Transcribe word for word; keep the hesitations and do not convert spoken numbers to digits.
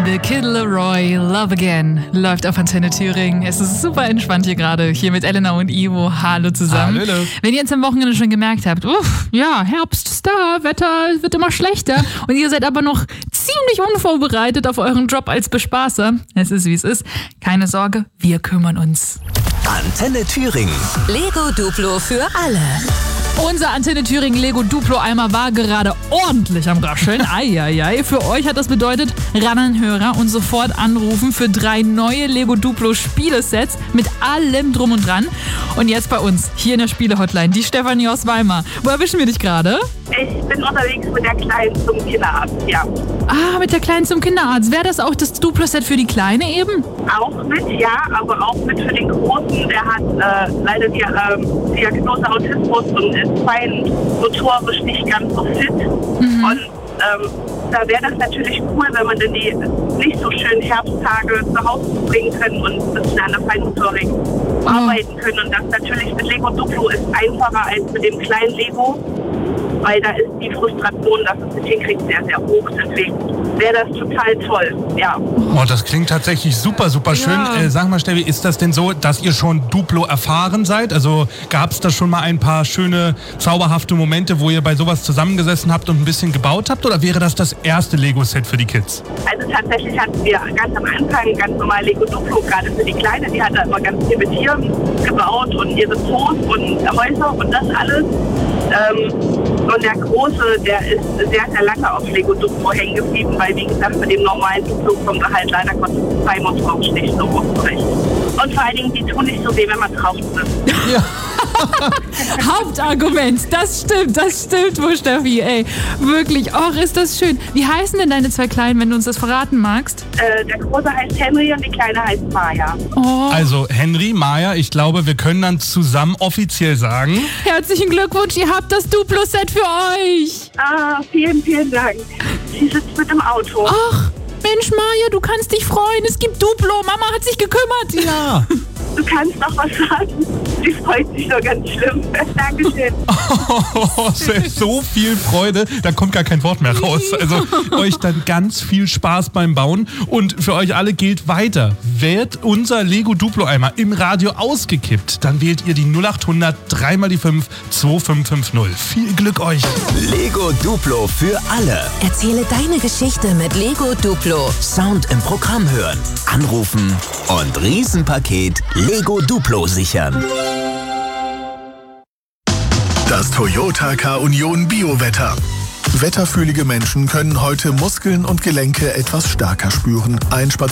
The Kid Laroi, Love Again, läuft auf Antenne Thüringen. Es ist super entspannt hier gerade, hier mit Elena und Ivo. Hallo zusammen. Hallo. Wenn ihr jetzt am Wochenende schon gemerkt habt, uff, ja, Herbst ist da, Wetter wird immer schlechter und ihr seid aber noch ziemlich unvorbereitet auf euren Job als Bespaßer. Es ist, wie es ist. Keine Sorge, wir kümmern uns. Antenne Thüringen. Lego Duplo für alle. Unser Antenne Thüringen Lego Duplo-Eimer war gerade ordentlich am Rascheln. Eieiei. Für euch hat das bedeutet, ran an den Hörer und sofort anrufen für drei neue Lego Duplo Spielesets mit allem drum und dran. Und jetzt bei uns, hier in der Spiele-Hotline, die Stefanie aus Weimar. Wo erwischen wir dich gerade? Ich bin unterwegs mit der Kleinen zum Kinderarzt, ja. Ah, mit der Kleinen zum Kinderarzt. Wäre das auch das Duplo-Set für die Kleine eben? Auch mit, ja, aber auch mit für den Großen. Der hat äh, leider die ähm, Diagnose Autismus und ist fein motorisch nicht ganz so fit. Mhm. Und ähm, da wäre das natürlich cool, wenn man dann die nicht so schönen Herbsttage zu Hause bringen können und ein bisschen an der Feinmotorik oh. arbeiten können. Und das natürlich mit Lego Duplo ist einfacher als mit dem kleinen Lego, weil da ist die Frustration, dass es nicht hinkriegt, sehr, sehr hoch. Deswegen wäre das total toll, ja. Oh, das klingt tatsächlich super, super schön. Ja. Äh, sag mal, Steffi, ist das denn so, dass ihr schon Duplo erfahren seid? Also gab es da schon mal ein paar schöne, zauberhafte Momente, wo ihr bei sowas zusammengesessen habt und ein bisschen gebaut habt? Oder wäre das das erste Lego-Set für die Kids? Also tatsächlich hatten wir ganz am Anfang ganz normal Lego Duplo, gerade für die Kleine. Die hat da immer ganz viel mit Tieren gebaut und ihre Zoos und Häuser und das alles. Ähm, und der Große, der ist sehr, sehr lange auf Lego Duplo hängen geblieben, weil, wie gesagt, mit dem normalen Duplo kommt er halt leider Gottes feinmotorisch nicht so gut zurecht. Und vor allen Dingen, die tun nicht so weh, wenn man drauf sitzt. Ja. Hauptargument, das stimmt, das stimmt wohl, Steffi, ey. Wirklich, och, ist das schön. Wie heißen denn deine zwei Kleinen, wenn du uns das verraten magst? Äh, der Große heißt Henry und die Kleine heißt Maya. Oh. Also Henry, Maya, ich glaube, wir können dann zusammen offiziell sagen... Herzlichen Glückwunsch, ihr habt das Duplo-Set für euch. Ah, vielen, vielen Dank. Sie sitzt mit im Auto. Ach, Mensch, Maya, du kannst dich freuen. Es gibt Duplo. Mama hat sich gekümmert. Ja. Du kannst noch was sagen. Sie freut sich nur ganz schlimm. Dankeschön. Oh, so viel Freude, da kommt gar kein Wort mehr raus. Also euch dann ganz viel Spaß beim Bauen. Und für euch alle gilt weiter, wird unser Lego Duplo-Eimer im Radio ausgekippt, dann wählt ihr die null acht hundert drei mal die fünf zwei fünf fünf null. Viel Glück euch. Lego Duplo für alle. Erzähle deine Geschichte mit Lego Duplo. Sound im Programm hören, anrufen und Riesenpaket Lego Duplo sichern. Das Toyota K-Union Biowetter. Wetterfühlige Menschen können heute Muskeln und Gelenke etwas stärker spüren. Ein